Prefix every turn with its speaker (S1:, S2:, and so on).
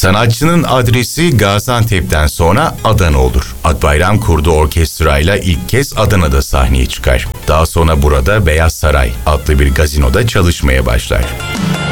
S1: Sanatçının adresi Gaziantep'ten sonra Adana olur. Akbayram kurduğu orkestrayla ilk kez Adana'da sahneye çıkar. Daha sonra burada Beyaz Saray adlı bir gazinoda çalışmaya başlar.